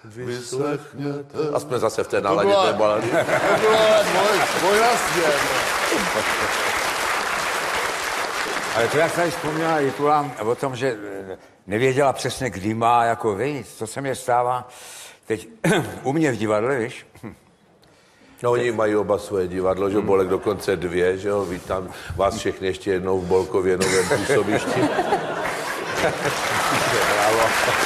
vyslechněte. A jsme zase v té náladě té balady. To bylo boj jasně. Ale to já jsem tady vzpomněla Jitula o tom, že nevěděla přesně, kdy má jako vyjít. To se mě stává teď u mě v divadle, víš? No, oni mají oba svoje divadlo, že Bolek dokonce 2, že jo, vítám vás všechny ještě jednou v Bolkově novém působišti. Bravo.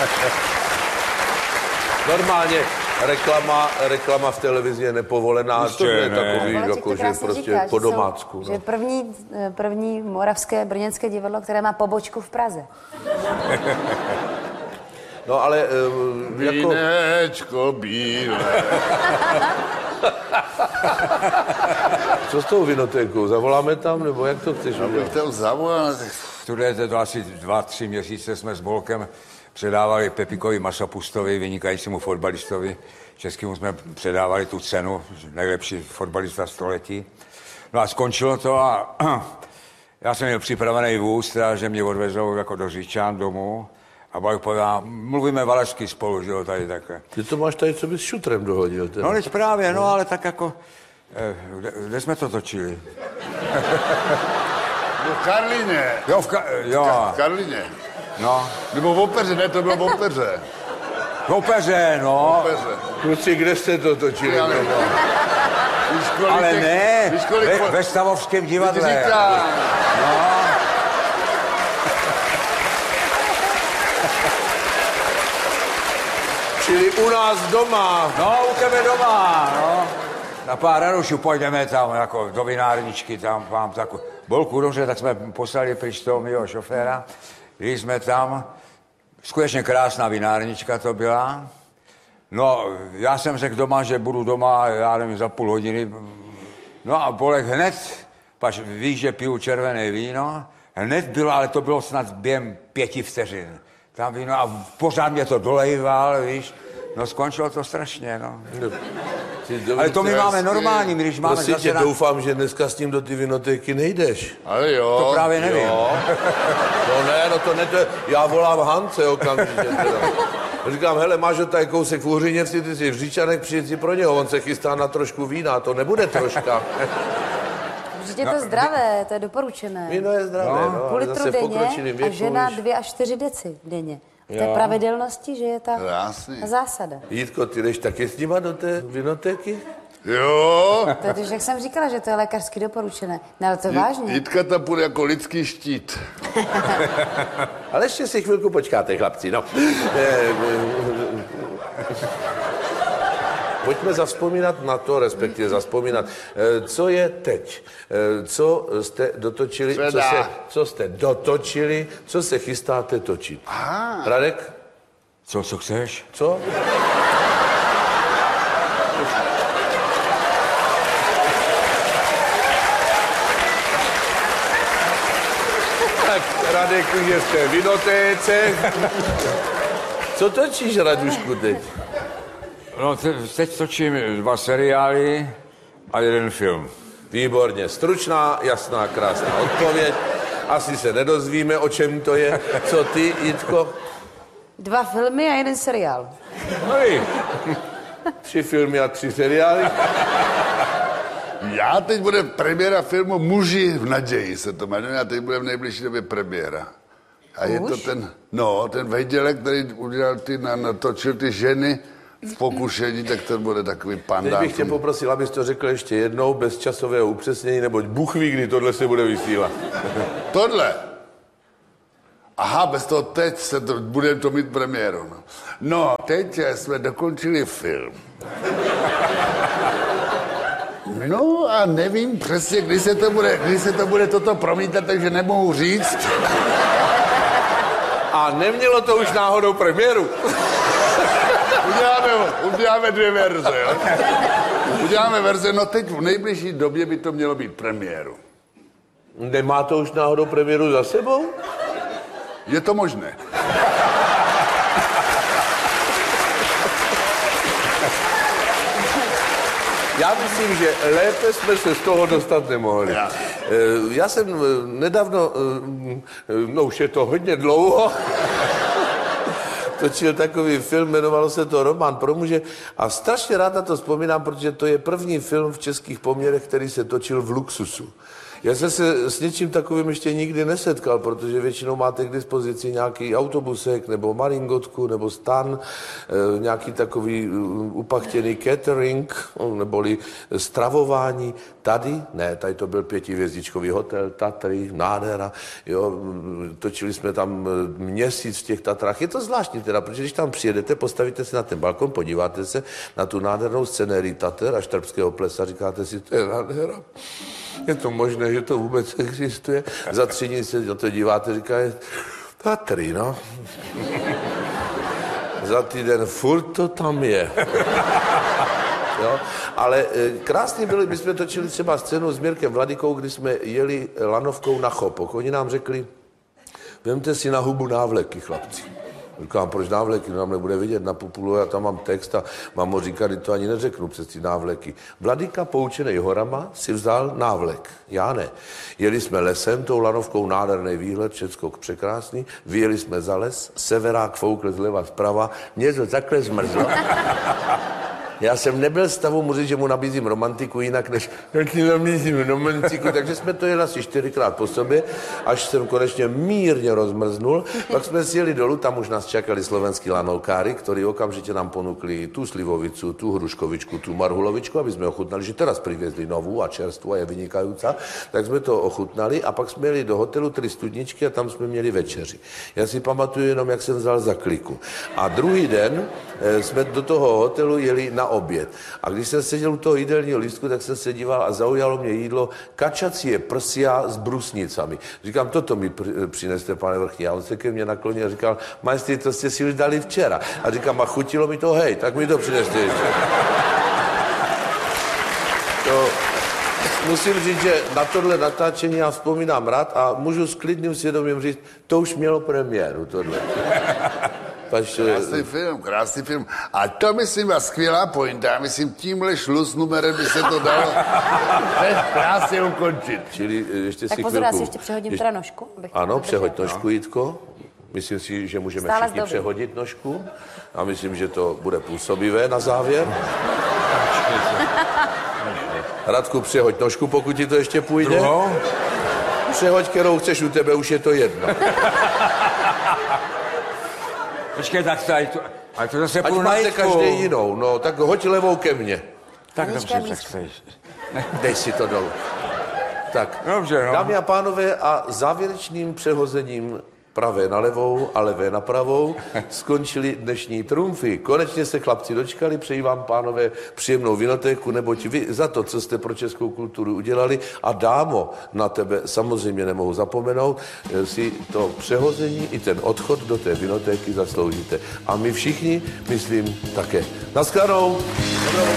Normálně reklama v televizi je nepovolená, to je takový, jako, že prostě říká, po domácku. Že první moravské brněnské divadlo, které má pobočku v Praze. No ale jako... Vínečko bílé. Co s tou vinotékou? Zavoláme tam, nebo jak to chceš udělat? Abych tam zavolal. Studujete to asi 2-3 měsíce, jsme s Bolkem předávali Pepikovi Masopustovi, vynikajícímu fotbalistovi. Českému jsme předávali tu cenu, nejlepší fotbalista století. No a skončilo to a já jsem měl připravený vůz, teda, že mě odvezou jako do Říčan domů. A Bolek povedal, mluvíme valašsky spolu, že jo, tady takhle. Ty to máš tady, co bys šutrem dohodil. Teda. No teď právě, no ale tak jako, kde jsme to točili? No v Karlíně. Jo, V Karlíně. No. Nebo v opeře, ne, to bylo v opeře. V opeře, no. V opeře. Kluci, kde jste to točili? Já nevím. Ale ne, ve Stavovském divadle. No. Čili u nás doma. No, u tebe doma, no. Na pár radošů půjdeme tam jako do vinárničky, tam mám takovou... Bolku, dobře, tak jsme poslali pryč toho mýho šoféra. Když jsme tam, skutečně krásná vinárnička to byla. No, já jsem řekl doma, že budu doma, já nevím, za půl hodiny. No a Bolek hned, pač víš, že piju červené víno, hned bylo, ale to bylo snad během 5 vteřin. Tam víno a pořád mě to dolejval, víš. No skončilo to strašně, no. Ale to my máme normální, když máme zase... Tě, doufám, že dneska s ním do ty vinotéky nejdeš. Ale jo. To právě nevím. Jo. No to ne, já volám Hance okamžitě teda. Říkám, hele, máš tady kousek v Uhřiněvsi, ty jsi v Říčanech, přijď si pro něho, on se chystá na trošku vína, to nebude troška. Určitě to zdravé, to je doporučené. Víno je zdravé, no. Půl litru denně a žena 2 až 4 deci denně. V té pravidelnosti, že je ta zásada. Jitko, ty jdeš taky s nima do té vinotéky? Jo. Protože jak jsem říkala, že to je lékařsky doporučené. No ale to vážně. Jitka tam půjde jako lidský štít. Ale ještě si chvilku počkáte, chlapci, no. Pojďme zavzpomínat na to, respektive zavzpomínat, co je teď, co jste dotočili, co jste dotočili, co se chystáte točit. Radek? Co chceš? Co? Tak Radek už je v té vinotéce. Co točíš, Radušku, teď? No, teď točím 2 seriály a 1 film. Výborně. Stručná, jasná, krásná odpověď. Asi se nedozvíme, o čem to je. Co ty, Jitko? 2 filmy a 1 seriál. No 3 filmy a 3 seriály. Já teď bude premiéra filmu Muži v naději, se to jmenuje, a teď bude v nejbližší době premiéra. A je to ten Vejdělek, který udělal natočil ty ženy v pokušení, tak to bude takový pandán. Teď bych tě poprosil, abys to řekl ještě jednou, bez časového upřesnění, neboť Bůh ví, kdy tohle se bude vysílat. Tohle? Aha, bez toho teď budeme to mít premiéru. No, teď jsme dokončili film. No a nevím přesně, kdy se to bude toto promítat, takže nemohu říct. A nemělo to už náhodou premiéru? Uděláme 2 verze, jo? Uděláme verze, no teď v nejbližší době by to mělo být premiéru. Nemá to už náhodou premiéru za sebou? Je to možné. Já myslím, že lépe jsme se z toho dostat nemohli. Já jsem nedávno, no už je to hodně dlouho, točil takový film, jmenovalo se to Román pro muže a strašně rád na to vzpomínám, protože to je první film v českých poměrech, který se točil v luxusu. Já jsem se s něčím takovým ještě nikdy nesetkal, protože většinou máte k dispozici nějaký autobusek, nebo maringotku, nebo stan, nějaký takový upachtěný catering, neboli stravování. Tady to byl 5hvězdičkový hotel, Tatry, nádhera, jo, točili jsme tam měsíc v těch Tatrách. Je to zvláštní teda, protože když tam přijedete, postavíte se na ten balkon, podíváte se na tu nádhernou scenérii Tater a Štrbského plesa, říkáte si, to je nádhera. Je to možné, že to vůbec existuje? Za 3 dny se na to díváte, říkáte, Tatry, no. Za týden furt to tam je. Jo? Ale krásně bylo, my jsme točili třeba scénu s Mirkem Vladykou, kdy jsme jeli lanovkou na Chopok. Oni nám řekli, vemte si na hubu návleky, chlapci. Říkám, proč návleky? Nám nebude vidět na populu, já tam mám text a mám mu říkat, to ani neřeknu přes ty návleky. Vladyka, poučenej horama, si vzal návlek. Já ne. Jeli jsme lesem, tou lanovkou nádherný výhled, všecko překrásný, vyjeli jsme za les, severák foukl zleva zprava, mě to takhle zmrzlo. Já jsem nebyl v stavu mu říct, že mu nabízím romantiku jinak, než jak ti nabízím romantiku, takže jsme to jeli asi 4krát po sobě, až jsem konečně mírně rozmrznul. Pak jsme si jeli dolů, tam už nás čakali slovenský lanovkári, ktorí okamžite nám ponúkli tú slivovicu, tú hruškovičku, tú marhulovičku, aby sme ochutnali, že teraz priviezli novú a čerstvú a je vynikajúca. Tak sme to ochutnali a pak jsme jeli do hotelu 3 studničky a tam jsme měli večeři. Já si pamatuju jenom, jak jsem vzal za kliku. A druhý den jsme do toho hotelu jeli na oběd. A když jsem seděl u toho jídelního lístku, tak jsem se díval a zaujalo mě jídlo kačacie prsia s brusnicami. Říkám, toto mi přineste, pane vrchní. A on se ke mně naklonil a říkal, majstri, to jste si už dali včera. A říkám, a chutilo mi to, hej, tak mi to přineste ještě. To musím říct, že na tohle natáčení já vzpomínám rád a můžu s klidným svědomím říct, to už mělo premiéru, tohle. Krásný film. A to myslím byla skvělá pointa. Já myslím, tímhle šluz numerem by se to dalo krásně ukončit. Čili ještě tak si pozor, já si ještě přehodím teda nožku. Ano, přehoď nožku, Jitko. Myslím si, že můžeme stále všichni přehodit nožku. A myslím, že to bude působivé na závěr. Radku, přehoď nožku, pokud ti to ještě půjde. Druhou? Přehoď, kterou chceš, u tebe už je to jedno. Počkej, tak tady to, ale to zase půjdu na Ať máte Jitku. každý jinou, no, tak hoď levou ke mně. Tak dobře, tak chceš. Dej si to dolů. Tak, Dobře, no. Dámy a pánové, a závěrečným přehozením pravé na levou a levé na pravou skončili dnešní trumfy. Konečně se chlapci dočkali, přeji vám, pánové, příjemnou vinotéku, neboť vy za to, co jste pro českou kulturu udělali, a dámo, na tebe samozřejmě nemohu zapomenout, si to přehození i ten odchod do té vinotéky zasloužíte. A my všichni, myslím, také. Naschledanou.